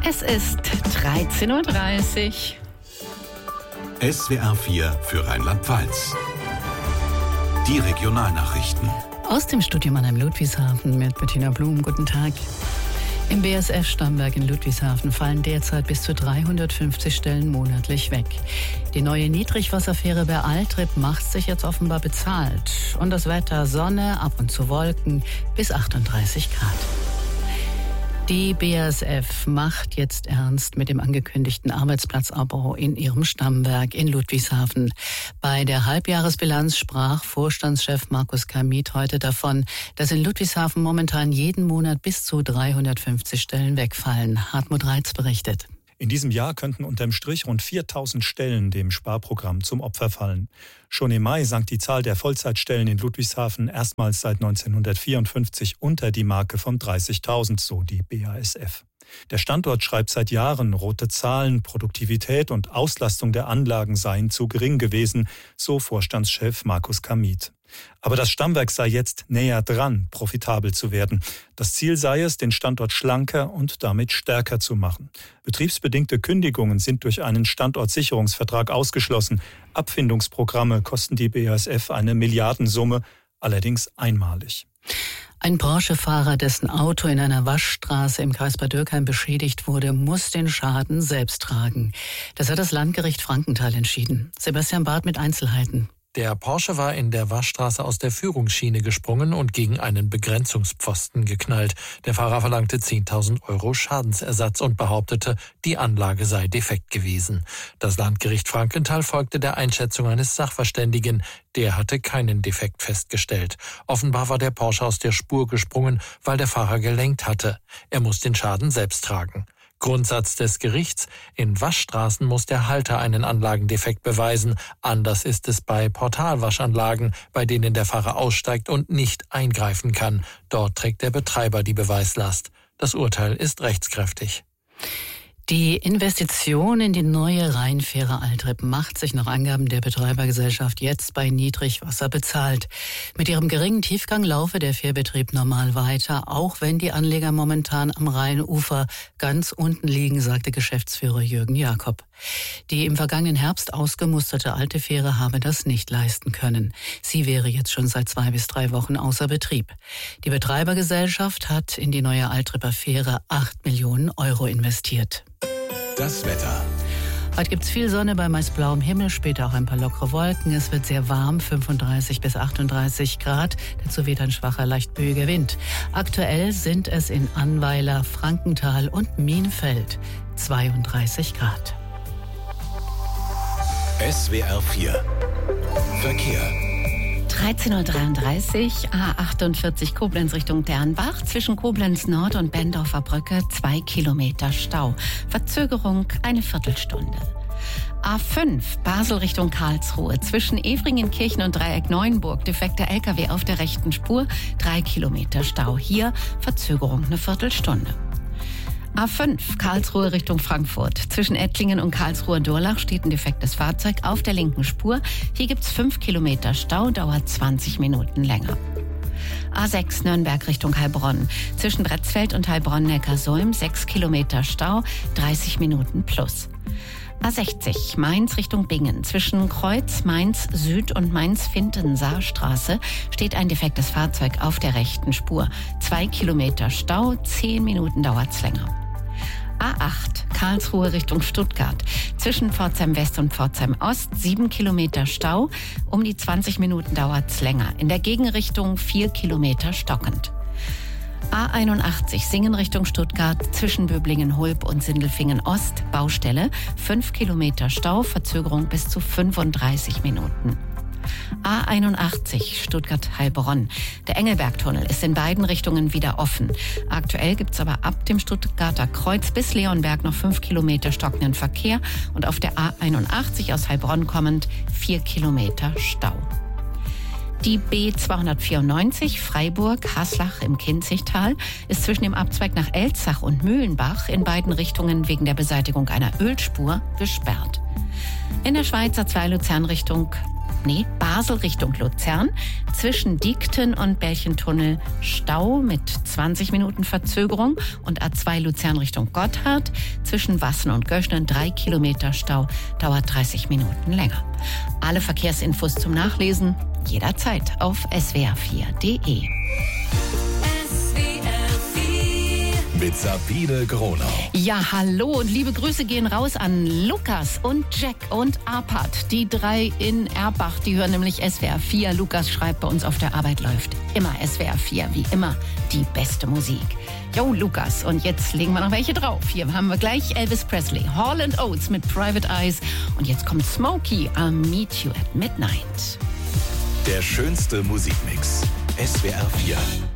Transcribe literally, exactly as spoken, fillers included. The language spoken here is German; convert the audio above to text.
Es ist dreizehn Uhr dreißig. S W R vier für Rheinland-Pfalz. Die Regionalnachrichten. Aus dem Studio Mannheim-Ludwigshafen mit Bettina Blum. Guten Tag. Im B A S F-Stammwerk in Ludwigshafen fallen derzeit bis zu dreihundertfünfzig Stellen monatlich weg. Die neue Niedrigwasserfähre bei Altrip macht sich jetzt offenbar bezahlt. Und das Wetter: Sonne, ab und zu Wolken, bis achtunddreißig Grad. Die B A S F macht jetzt ernst mit dem angekündigten Arbeitsplatzabbau in ihrem Stammwerk in Ludwigshafen. Bei der Halbjahresbilanz sprach Vorstandschef Markus Kamit heute davon, dass in Ludwigshafen momentan jeden Monat bis zu dreihundertfünfzig Stellen wegfallen. Hartmut Reitz berichtet. In diesem Jahr könnten unterm Strich rund viertausend Stellen dem Sparprogramm zum Opfer fallen. Schon im Mai sank die Zahl der Vollzeitstellen in Ludwigshafen erstmals seit neunzehnhundertvierundfünfzig unter die Marke von dreißigtausend, so die B A S F. Der Standort schreibt seit Jahren, rote Zahlen, Produktivität und Auslastung der Anlagen seien zu gering gewesen, so Vorstandschef Markus Kamit. Aber das Stammwerk sei jetzt näher dran, profitabel zu werden. Das Ziel sei es, den Standort schlanker und damit stärker zu machen. Betriebsbedingte Kündigungen sind durch einen Standortsicherungsvertrag ausgeschlossen. Abfindungsprogramme kosten die B A S F eine Milliardensumme, allerdings einmalig. Ein Porsche-Fahrer, dessen Auto in einer Waschstraße im Kreis Bad Dürkheim beschädigt wurde, muss den Schaden selbst tragen. Das hat das Landgericht Frankenthal entschieden. Sebastian Barth mit Einzelheiten. Der Porsche war in der Waschstraße aus der Führungsschiene gesprungen und gegen einen Begrenzungspfosten geknallt. Der Fahrer verlangte zehntausend Euro Schadensersatz und behauptete, die Anlage sei defekt gewesen. Das Landgericht Frankenthal folgte der Einschätzung eines Sachverständigen. Der hatte keinen Defekt festgestellt. Offenbar war der Porsche aus der Spur gesprungen, weil der Fahrer gelenkt hatte. Er muss den Schaden selbst tragen. Grundsatz des Gerichts: In Waschstraßen muss der Halter einen Anlagendefekt beweisen. Anders ist es bei Portalwaschanlagen, bei denen der Fahrer aussteigt und nicht eingreifen kann. Dort trägt der Betreiber die Beweislast. Das Urteil ist rechtskräftig. Die Investition in die neue Rheinfähre Altrip macht sich nach Angaben der Betreibergesellschaft jetzt bei Niedrigwasser bezahlt. Mit ihrem geringen Tiefgang laufe der Fährbetrieb normal weiter, auch wenn die Anleger momentan am Rheinufer ganz unten liegen, sagte Geschäftsführer Jürgen Jakob. Die im vergangenen Herbst ausgemusterte alte Fähre habe das nicht leisten können. Sie wäre jetzt schon seit zwei bis drei Wochen außer Betrieb. Die Betreibergesellschaft hat in die neue Altriper Fähre acht Millionen Euro investiert. Das Wetter. Heute gibt's viel Sonne bei meist blauem Himmel, später auch ein paar lockere Wolken. Es wird sehr warm, fünfunddreißig bis achtunddreißig Grad. Dazu weht ein schwacher, leicht böiger Wind. Aktuell sind es in Annweiler, Frankenthal und Mienfeld zweiunddreißig Grad. S W R vier. Verkehr. dreizehn Uhr dreiunddreißig, A achtundvierzig Koblenz Richtung Dernbach, zwischen Koblenz Nord und Bendorfer Brücke zwei Kilometer Stau. Verzögerung eine Viertelstunde. A fünf Basel Richtung Karlsruhe, zwischen Evringenkirchen und Dreieck-Neuenburg, defekter L K W auf der rechten Spur, drei Kilometer Stau. Hier Verzögerung eine Viertelstunde. A fünf Karlsruhe Richtung Frankfurt. Zwischen Ettlingen und Karlsruher-Durlach steht ein defektes Fahrzeug auf der linken Spur. Hier gibt's fünf Kilometer Stau, dauert zwanzig Minuten länger. A sechs Nürnberg Richtung Heilbronn. Zwischen Bretzfeld und Heilbronn-Neckarsulm sechs Kilometer Stau, dreißig Minuten plus. A sechzig Mainz Richtung Bingen. Zwischen Kreuz Mainz Süd und Mainz-Finten-Saarstraße steht ein defektes Fahrzeug auf der rechten Spur. Zwei Kilometer Stau, zehn Minuten dauert's länger. A acht Karlsruhe Richtung Stuttgart. Zwischen Pforzheim West und Pforzheim Ost sieben Kilometer Stau. Um die zwanzig Minuten dauert's länger. In der Gegenrichtung vier Kilometer stockend. A einundachtzig Singen Richtung Stuttgart, zwischen Böblingen-Hulb und Sindelfingen Ost, Baustelle, fünf Kilometer Stau, Verzögerung bis zu fünfunddreißig Minuten. A einundachtzig Stuttgart-Heilbronn. Der Engelbergtunnel ist in beiden Richtungen wieder offen. Aktuell gibt's aber ab dem Stuttgarter Kreuz bis Leonberg noch fünf Kilometer stockenden Verkehr und auf der A einundachtzig aus Heilbronn kommend vier Kilometer Stau. Die B zweihundertvierundneunzig Freiburg-Haslach im Kinzigtal ist zwischen dem Abzweig nach Elzach und Mühlenbach in beiden Richtungen wegen der Beseitigung einer Ölspur gesperrt. In der Schweizer zwei Luzern Richtung Nee, Basel Richtung Luzern. Zwischen Diekten und Belchentunnel Stau mit zwanzig Minuten Verzögerung. Und A zwei Luzern Richtung Gotthard. Zwischen Wassen und Göschnen drei Kilometer Stau. Dauert dreißig Minuten länger. Alle Verkehrsinfos zum Nachlesen jederzeit auf s w r vier punkt d e. Mit Sabine Gronau. Ja, hallo und liebe Grüße gehen raus an Lukas und Jack und Arpad. Die drei in Erbach, die hören nämlich S W R vier. Lukas schreibt, bei uns auf der Arbeit läuft immer S W R vier, wie immer die beste Musik. Jo, Lukas, und jetzt legen wir noch welche drauf. Hier haben wir gleich Elvis Presley, Hall and Oates mit Private Eyes. Und jetzt kommt Smokey, I'll Meet You at Midnight. Der schönste Musikmix. S W R vier.